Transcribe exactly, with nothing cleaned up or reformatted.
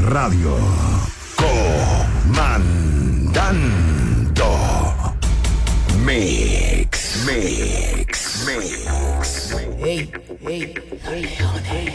Radio. Comandando. Mix, mix, mix. Hey, hey, hey, hey.